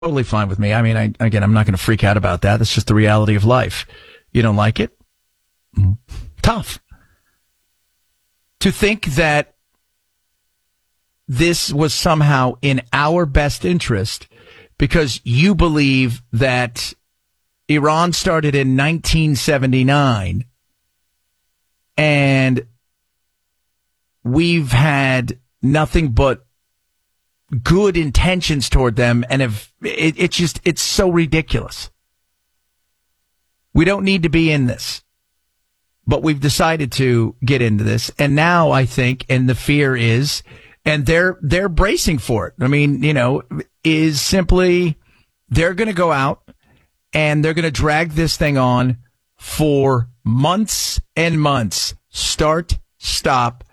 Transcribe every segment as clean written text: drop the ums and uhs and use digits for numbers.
totally fine with me. I mean, I'm not going to freak out about that. That's just the reality of life. You don't like it? Tough. To think that this was somehow in our best interest because you believe that Iran started in 1979 and we've had nothing but good intentions toward them, and it's so ridiculous. We don't need to be in this, but we've decided to get into this, and now I think, and the fear is, and they're bracing for it. I mean, is simply they're going to go out and they're going to drag this thing on for months and months. Start, stop,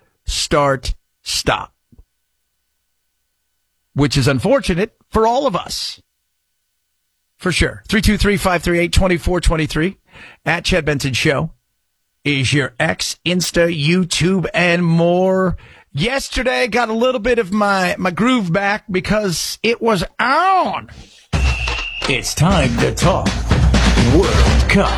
which is unfortunate for all of us. For sure. 323-538-2423 at Chad Benson Show is your X, Insta, YouTube, and more. Yesterday, got a little bit of my groove back because it was on. It's time to talk World Cup.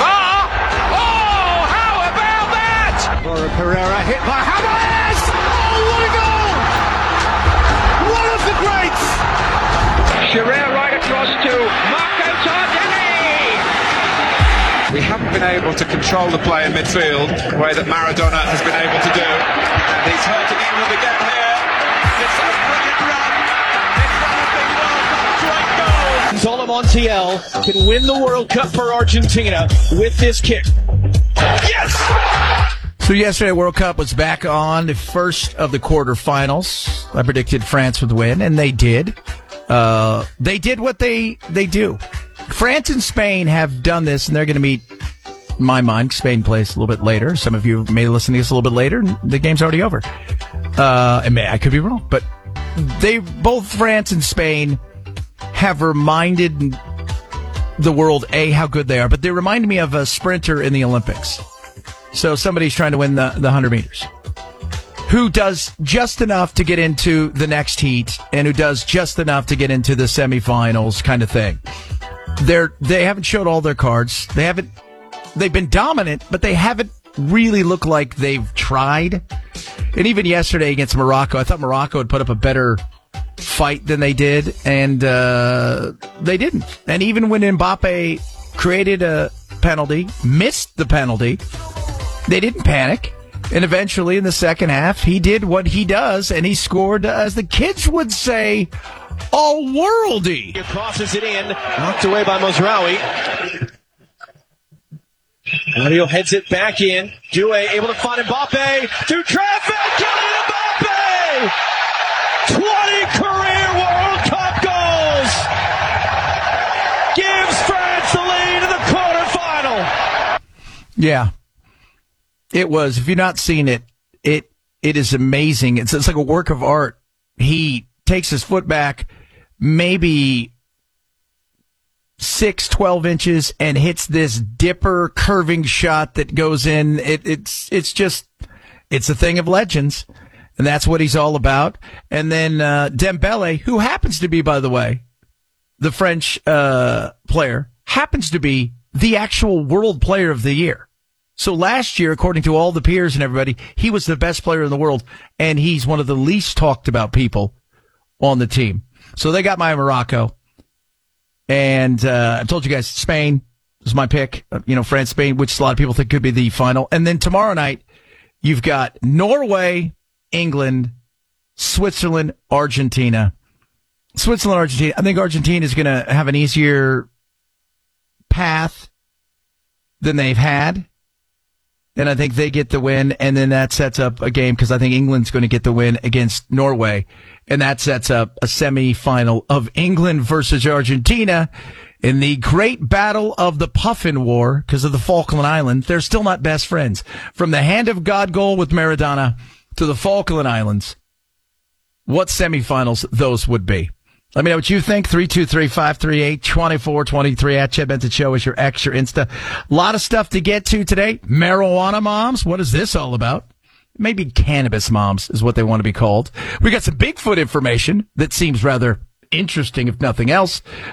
Oh, how about that? Laura Pereira hit by Hamas. Oh, what a goal! One of the greats. Sherrill right across to Marco Tardelli. We haven't been able to control the play in midfield the way that Maradona has been able to do. And he's hurting England again here. It's a brilliant run. It's one of the World Cup great goals. Zola Montiel can win the World Cup for Argentina with this kick. Yes! So yesterday, World Cup was back on, the first of the quarterfinals. I predicted France would win, and they did. They did what they do. France and Spain have done this, and they're going to meet, in my mind, Spain plays a little bit later. Some of you may listen to this a little bit later, and the game's already over. I could be wrong, but both France and Spain have reminded the world, how good they are, but they remind me of a sprinter in the Olympics. So somebody's trying to win the 100 meters, who does just enough to get into the next heat and who does just enough to get into the semifinals kind of thing. They haven't showed all their cards. They've been dominant, but they haven't really looked like they've tried. And even yesterday against Morocco, I thought Morocco would put up a better fight than they did, and they didn't. And even when Mbappe created a penalty, missed the penalty, they didn't panic. And eventually in the second half, he did what he does, and he scored, as the kids would say, all worldy. He crosses it in, knocked away by Mozraoui. Mario heads it back in. Doué able to find Mbappe through traffic. Kylian Mbappe! 20 career World Cup goals! Gives France the lead in the quarterfinal. Yeah. It was. If you've not seen it, it is amazing. It's like a work of art. He takes his foot back maybe 12 inches and hits this dipper curving shot that goes in. It's a thing of legends, and that's what he's all about. And then Dembele, who happens to be, by the way, the French player, happens to be the actual world player of the year. So last year, according to all the peers and everybody, he was the best player in the world, and he's one of the least talked about people on the team. So they got my Morocco. And I told you guys, Spain is my pick. France, Spain, which a lot of people think could be the final. And then tomorrow night, you've got Norway, England, Switzerland, Argentina. Switzerland, Argentina. I think Argentina is going to have an easier path than they've had. And I think they get the win, and then that sets up a game because I think England's going to get the win against Norway, and that sets up a semifinal of England versus Argentina in the great battle of the Puffin War because of the Falkland Islands. They're still not best friends. From the hand of God goal with Maradona to the Falkland Islands, what semifinals those would be. Let me know what you think. 323-538-2423 at Chad Benson Show is your X, your Insta. A lot of stuff to get to today. Marijuana moms. What is this all about? Maybe cannabis moms is what they want to be called. We got some Bigfoot information that seems rather interesting, if nothing else.